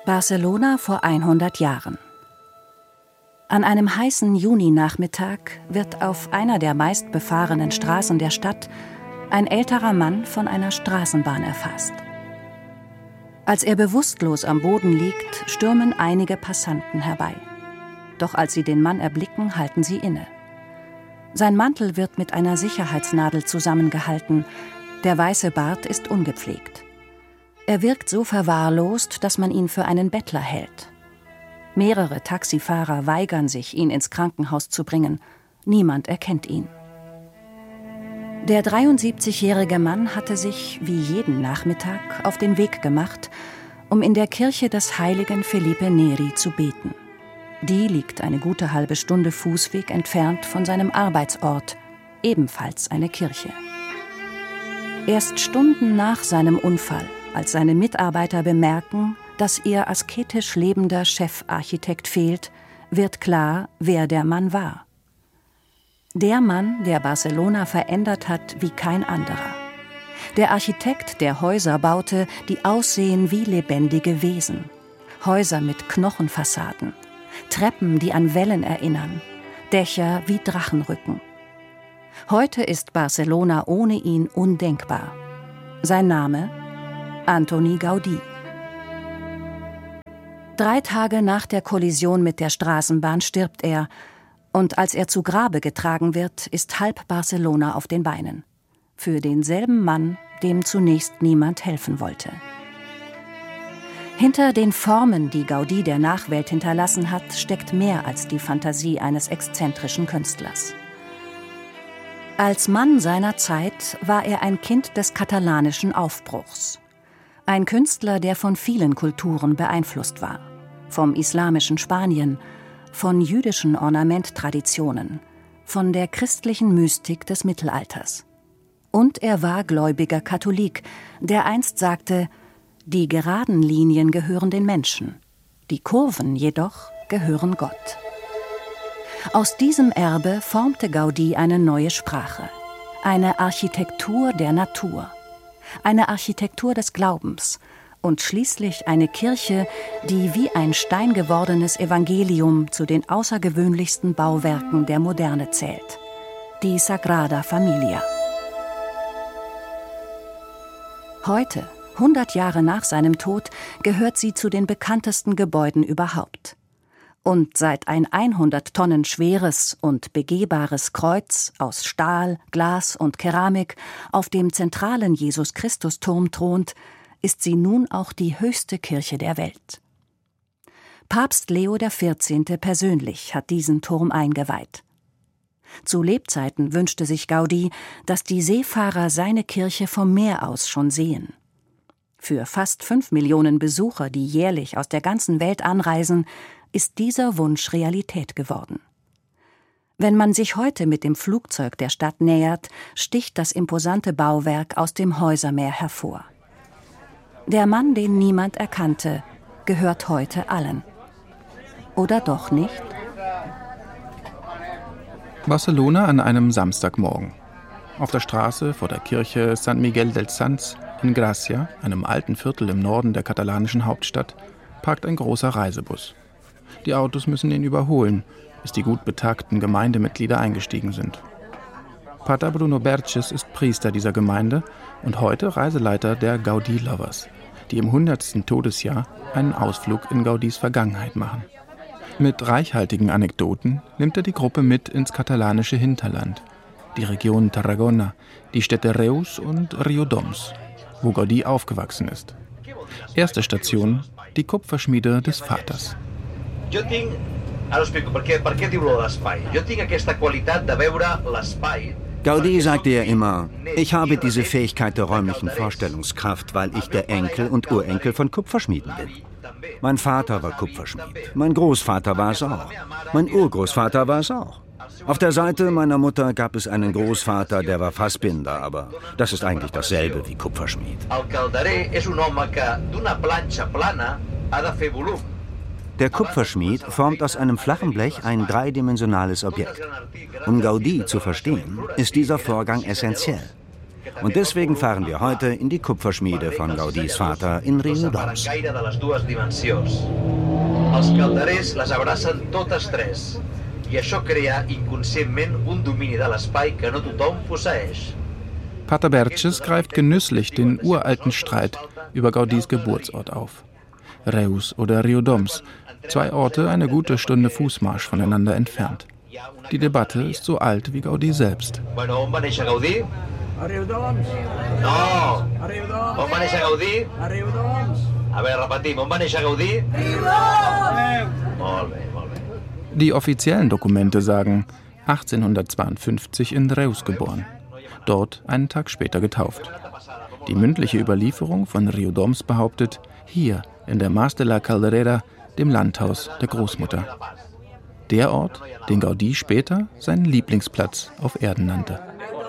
Barcelona vor 100 Jahren. An einem heißen Juninachmittag wird auf einer der meistbefahrenen Straßen der Stadt ein älterer Mann von einer Straßenbahn erfasst. Als er bewusstlos am Boden liegt, stürmen einige Passanten herbei. Doch als sie den Mann erblicken, halten sie inne. Sein Mantel wird mit einer Sicherheitsnadel zusammengehalten, der weiße Bart ist ungepflegt. Er wirkt so verwahrlost, dass man ihn für einen Bettler hält. Mehrere Taxifahrer weigern sich, ihn ins Krankenhaus zu bringen. Niemand erkennt ihn. Der 73-jährige Mann hatte sich, wie jeden Nachmittag, auf den Weg gemacht, um in der Kirche des heiligen Felipe Neri zu beten. Die liegt eine gute halbe Stunde Fußweg entfernt von seinem Arbeitsort, ebenfalls eine Kirche. Erst Stunden nach seinem Unfall, als seine Mitarbeiter bemerken, dass ihr asketisch lebender Chefarchitekt fehlt, wird klar, wer der Mann war. Der Mann, der Barcelona verändert hat wie kein anderer. Der Architekt, der Häuser baute, die aussehen wie lebendige Wesen. Häuser mit Knochenfassaden, Treppen, die an Wellen erinnern, Dächer wie Drachenrücken. Heute ist Barcelona ohne ihn undenkbar. Sein Name? Antoni Gaudí. 3 Tage nach der Kollision mit der Straßenbahn stirbt er, und als er zu Grabe getragen wird, ist halb Barcelona auf den Beinen. Für denselben Mann, dem zunächst niemand helfen wollte. Hinter den Formen, die Gaudí der Nachwelt hinterlassen hat, steckt mehr als die Fantasie eines exzentrischen Künstlers. Als Mann seiner Zeit war er ein Kind des katalanischen Aufbruchs. Ein Künstler, der von vielen Kulturen beeinflusst war. Vom islamischen Spanien, von jüdischen Ornamenttraditionen, von der christlichen Mystik des Mittelalters. Und er war gläubiger Katholik, der einst sagte, die geraden Linien gehören den Menschen, die Kurven jedoch gehören Gott. Aus diesem Erbe formte Gaudí eine neue Sprache, eine Architektur der Natur, eine Architektur des Glaubens und schließlich eine Kirche, die wie ein steingewordenes Evangelium zu den außergewöhnlichsten Bauwerken der Moderne zählt, die Sagrada Familia. Heute, 100 Jahre nach seinem Tod, gehört sie zu den bekanntesten Gebäuden überhaupt. Und seit ein 100 Tonnen schweres und begehbares Kreuz aus Stahl, Glas und Keramik auf dem zentralen Jesus-Christus-Turm thront, ist sie nun auch die höchste Kirche der Welt. Papst Leo XIV. Persönlich hat diesen Turm eingeweiht. Zu Lebzeiten wünschte sich Gaudí, dass die Seefahrer seine Kirche vom Meer aus schon sehen. Für fast 5 Millionen Besucher, die jährlich aus der ganzen Welt anreisen, ist dieser Wunsch Realität geworden. Wenn man sich heute mit dem Flugzeug der Stadt nähert, sticht das imposante Bauwerk aus dem Häusermeer hervor. Der Mann, den niemand erkannte, gehört heute allen. Oder doch nicht? Barcelona an einem Samstagmorgen. Auf der Straße vor der Kirche San Miguel dels Sants in Gracia, einem alten Viertel im Norden der katalanischen Hauptstadt, parkt ein großer Reisebus. Die Autos müssen ihn überholen, bis die gut betagten Gemeindemitglieder eingestiegen sind. Pater Bruno Berches ist Priester dieser Gemeinde und heute Reiseleiter der Gaudí Lovers, die im 100. Todesjahr einen Ausflug in Gaudís Vergangenheit machen. Mit reichhaltigen Anekdoten nimmt er die Gruppe mit ins katalanische Hinterland, die Region Tarragona, die Städte Reus und Riudoms, wo Gaudí aufgewachsen ist. Erste Station, die Kupferschmiede des Vaters. Gaudí sagte ja immer, ich habe diese Fähigkeit der räumlichen Vorstellungskraft, weil ich der Enkel und Urenkel von Kupferschmieden bin. Mein Vater war Kupferschmied, mein Großvater war es auch, mein Urgroßvater war es auch. Auf der Seite meiner Mutter gab es einen Großvater, der war Fassbinder, aber das ist eigentlich dasselbe wie Kupferschmied. Der Kupferschmied formt aus einem flachen Blech ein dreidimensionales Objekt. Um Gaudí zu verstehen, ist dieser Vorgang essentiell. Und deswegen fahren wir heute in die Kupferschmiede von Gaudís Vater in Riudoms. Els calderers les abracen totes tres i això crea inconscientment un domini de l'espai que no tothom posseeix. Pater Bertjes greift genüsslich den uralten Streit über Gaudís Geburtsort auf. Reus oder Riudoms, 2 Orte eine gute Stunde Fußmarsch voneinander entfernt. Die Debatte ist so alt wie Gaudí selbst. Bueno, on va néixer Gaudí? A Riudoms. No! A Riudoms. On va néixer Gaudí? A Riudoms. A veure, repetim, on va néixer Gaudí? Riudoms! Molt bé, molt bé. Die offiziellen Dokumente sagen 1852 in Reus geboren, dort einen Tag später getauft. Die mündliche Überlieferung von Riudoms behauptet, hier in der Mas de la Calderera, dem Landhaus der Großmutter. Der Ort, den Gaudí später seinen Lieblingsplatz auf Erden nannte.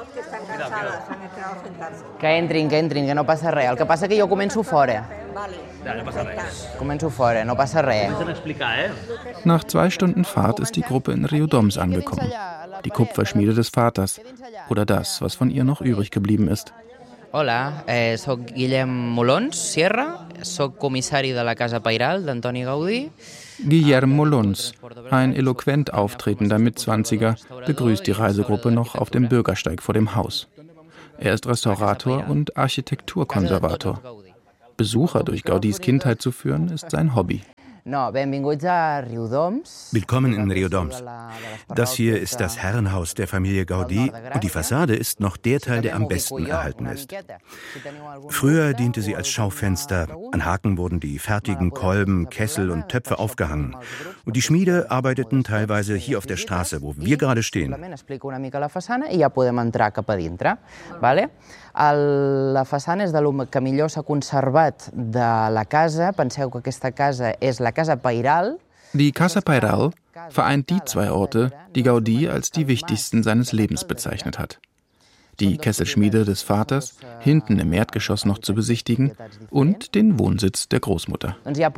Que entrin, que no passa res. El que passa que jo començo fora. Començo fora, no passa res. Nach 2 Stunden Fahrt ist die Gruppe in Riudoms angekommen. Die Kupferschmiede des Vaters. Oder das, was von ihr noch übrig geblieben ist. Hola, soc Guillem Molons Sierra, soc comissari de la Casa Pairal d'Antoni Gaudí. Guillermo Molons, ein eloquent auftretender Mitzwanziger, begrüßt die Reisegruppe noch auf dem Bürgersteig vor dem Haus. Er ist Restaurator und Architekturkonservator. Besucher durch Gaudís Kindheit zu führen, ist sein Hobby. Willkommen in Riudoms. Das hier ist das Herrenhaus der Familie Gaudí und die Fassade ist noch der Teil, der am besten erhalten ist. Früher diente sie als Schaufenster. An Haken wurden die fertigen Kolben, Kessel und Töpfe aufgehangen. Und die Schmiede arbeiteten teilweise hier auf der Straße, wo wir gerade stehen. La façana és del que millor s'ha conservat de la casa. Penseu que aquesta casa és la Casa Pairal. Die Casa Pairal vereint die 2 Orte, die Gaudí als die wichtigsten seines Lebens bezeichnet hat. Die Kesselschmiede des Vaters, hinten im Erdgeschoss noch zu besichtigen, und den Wohnsitz der Großmutter.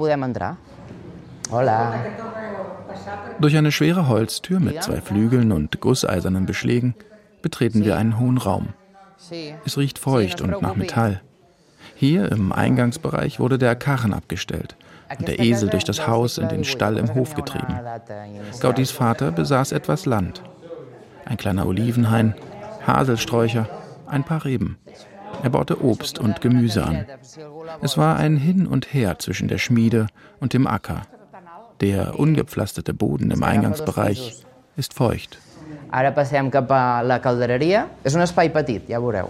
Durch eine schwere Holztür mit 2 Flügeln und gusseisernen Beschlägen betreten wir einen hohen Raum. Es riecht feucht und nach Metall. Hier im Eingangsbereich wurde der Karren abgestellt und der Esel durch das Haus in den Stall im Hof getrieben. Gaudís Vater besaß etwas Land. Ein kleiner Olivenhain, Haselsträucher, ein paar Reben. Er baute Obst und Gemüse an. Es war ein Hin und Her zwischen der Schmiede und dem Acker. Der ungepflasterte Boden im Eingangsbereich ist feucht. Ara passem cap a la caldereria. És un espai petit, ja veureu.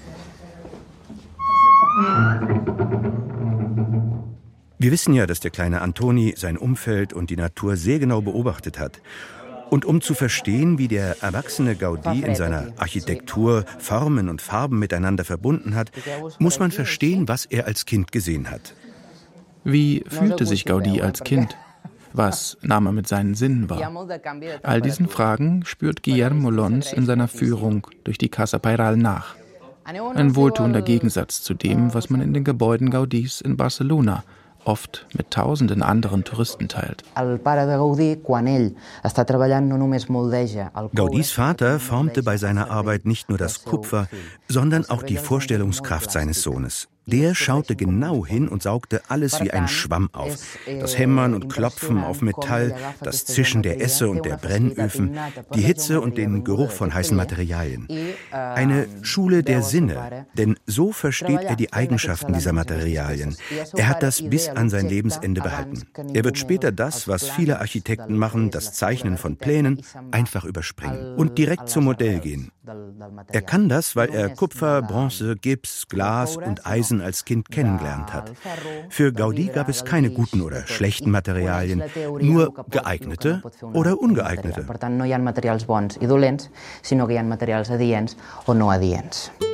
Wir wissen ja, dass der kleine Antoni sein Umfeld und die Natur sehr genau beobachtet hat. Und um zu verstehen, wie der erwachsene Gaudí in seiner Architektur Formen und Farben miteinander verbunden hat, muss man verstehen, was er als Kind gesehen hat. Wie fühlte sich Gaudí als Kind? Was nahm er mit seinen Sinnen wahr? All diesen Fragen spürt Guillermo Molons in seiner Führung durch die Casa Pairal nach. Ein wohltuender Gegensatz zu dem, was man in den Gebäuden Gaudís in Barcelona oft mit tausenden anderen Touristen teilt. Gaudís Vater formte bei seiner Arbeit nicht nur das Kupfer, sondern auch die Vorstellungskraft seines Sohnes. Der schaute genau hin und saugte alles wie ein Schwamm auf. Das Hämmern und Klopfen auf Metall, das Zischen der Esse und der Brennöfen, die Hitze und den Geruch von heißen Materialien. Eine Schule der Sinne, denn so versteht er die Eigenschaften dieser Materialien. Er hat das bis an sein Lebensende behalten. Er wird später das, was viele Architekten machen, das Zeichnen von Plänen, einfach überspringen und direkt zum Modell gehen. Er kann das, weil er Kupfer, Bronze, Gips, Glas und Eisen als Kind kennengelernt hat. Für Gaudí gab es keine guten oder schlechten Materialien, nur geeignete oder ungeeignete. Per tant, no hi ha materials bons i dolents, sinó que hi ha materials adients o no adients.